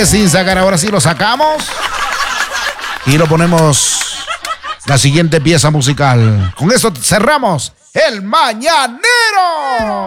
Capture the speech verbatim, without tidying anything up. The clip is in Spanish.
sigue sin sacar. Ahora sí lo sacamos. Y lo ponemos la siguiente pieza musical. Con esto cerramos el Mañanero.